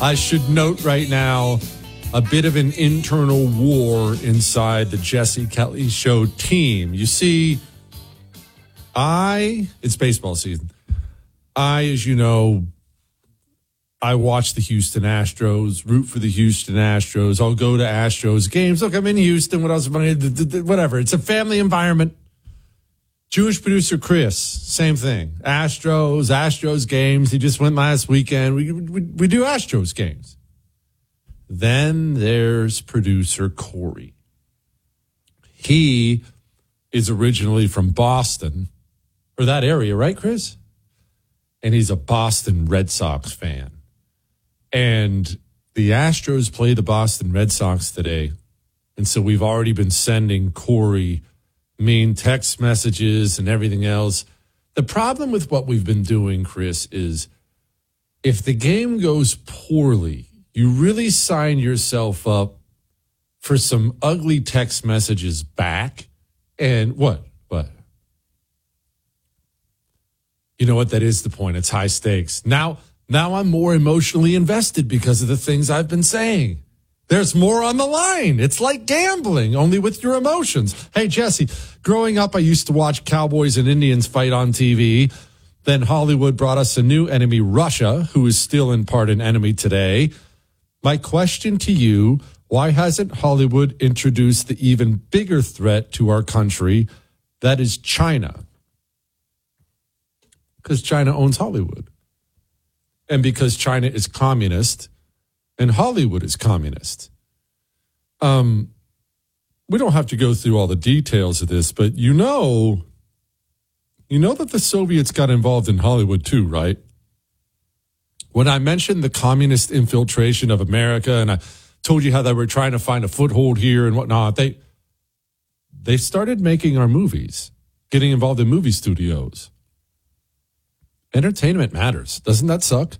I should note right now a bit of an internal war inside the Jesse Kelly Show team. You see, it's baseball season. As you know, I watch the Houston Astros, root for the Houston Astros. I'll go to Astros games. Look, I'm in Houston. What else am I? Whatever. It's a family environment. Jewish producer Chris, same thing. Astros games. He just went last weekend. We do Astros games. Then there's producer Corey. He is originally from Boston, or that area, right, Chris? And he's a Boston Red Sox fan. And the Astros play the Boston Red Sox today. And so we've already been sending Corey mean text messages and everything else. The problem with what we've been doing, Chris, is if the game goes poorly, you really sign yourself up for some ugly text messages back. And what? You know what? That is the point. It's high stakes. Now I'm more emotionally invested because of the things I've been saying. There's more on the line. It's like gambling, only with your emotions. Hey, Jesse, growing up, I used to watch Cowboys and Indians fight on TV. Then Hollywood brought us a new enemy, Russia, who is still in part an enemy today. My question to you, why hasn't Hollywood introduced the even bigger threat to our country, that is China? Because China owns Hollywood. And because China is communist and Hollywood is communist. We don't have to go through all the details of this, but you know that the Soviets got involved in Hollywood too, right? When I mentioned the communist infiltration of America, and I told you how they were trying to find a foothold here and whatnot, they started making our movies, getting involved in movie studios. Entertainment matters. Doesn't that suck?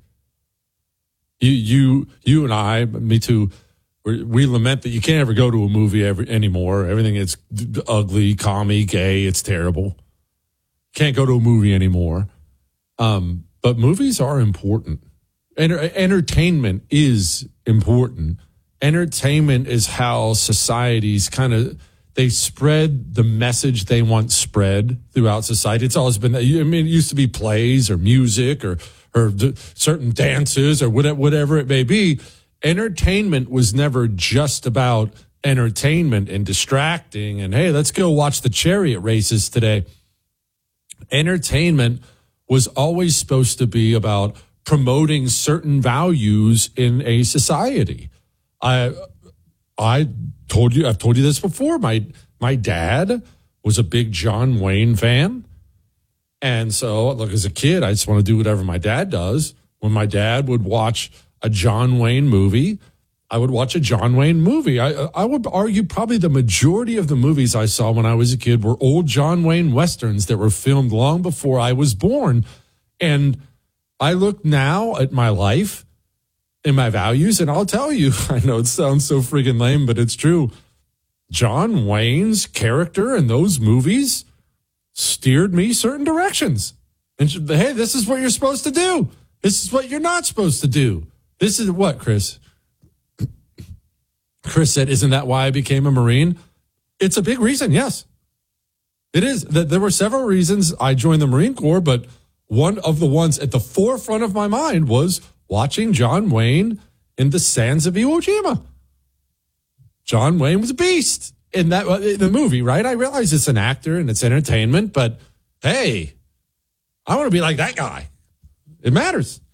You and I, me too, we lament that you can't ever go to a movie anymore. Everything is ugly, commie, gay. It's terrible. Can't go to a movie anymore. But movies are important. Entertainment is important. Entertainment is how societies they spread the message they want spread throughout society. It's always been, it used to be plays or music or certain dances or whatever it may be. Entertainment was never just about entertainment and distracting and, hey, let's go watch the chariot races today. Entertainment was always supposed to be about promoting certain values in a society. I've told you this before. My dad was a big John Wayne fan. And so, look, as a kid, I just want to do whatever my dad does. When my dad would watch a John Wayne movie, I would watch a John Wayne movie. I would argue probably the majority of the movies I saw when I was a kid were old John Wayne Westerns that were filmed long before I was born. And I look now at my life and my values, and I'll tell you, I know it sounds so friggin' lame, but it's true. John Wayne's character in those movies steered me certain directions. And hey, this is what you're supposed to do. This is what you're not supposed to do. This is what, Chris? Chris said, isn't that why I became a Marine? It's a big reason, yes. It is. There were several reasons I joined the Marine Corps, but one of the ones at the forefront of my mind was watching John Wayne in The Sands of Iwo Jima. John Wayne was a beast in the movie, right? I realize it's an actor and it's entertainment, but hey, I want to be like that guy. It matters.